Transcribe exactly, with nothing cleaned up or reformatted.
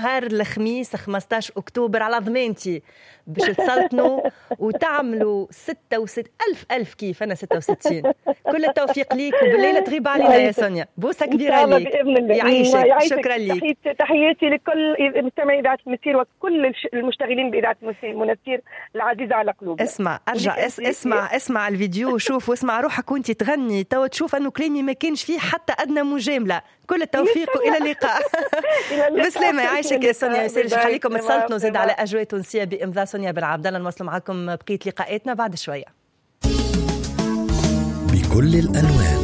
نهار الخميس خمسة عشر أكتوبر على ضمانتي باش تسلطنوا وتعملوا ستة وست ألف ألف كيف أنا ستة وستين. كل التوفيق ليك وبالليلة تغيب علينا يا سونيا. بوسة كبيرة ليك. يعيشك. شكرا ليك. تحياتي لكل مستمعي إذاعة المسير وكل المشتغلين بإذاعة المنسير العزيزة على قلوبنا. اسمع أرجع اس اسمع اسمع الفيديو وشوف واسمع روحك وانت تغني تو تشوف أنه كلامي ما كانش فيه حتى أدنى مجاملة. كل التوفيق وإلى اللقاء. بسلامة. يعيشك يا سونيا. يسالش خليكم تسلطنوا زاد على أجواء تونسية بإمضاء سونيا بن عبد الله. نواصلوا معكم بقية لقاءاتنا بعد شوية. بكل الألوان